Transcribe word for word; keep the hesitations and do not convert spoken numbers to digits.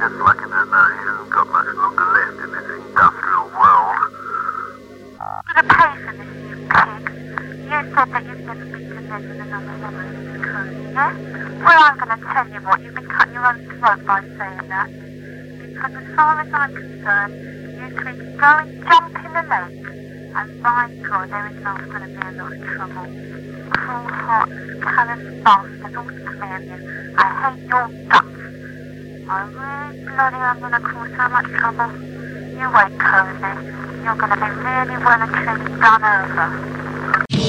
Just lucky to know you haven't got much longer left in this industrial world. I'm gonna pay for this, you pig. You said that you'd never be to live with another woman in this country, yeah? Well, I'm gonna tell you what, you've been cutting your own throat by saying that. Because as far as I'm concerned, you three can go and jump in the lake. And by God, there is not gonna be a lot of trouble. Cruel, heartless, callous bastard, all to clear you. I hate your guts. I really bloody am gonna cause so much trouble. You wait, Cozy. You're gonna be really well and truly done over.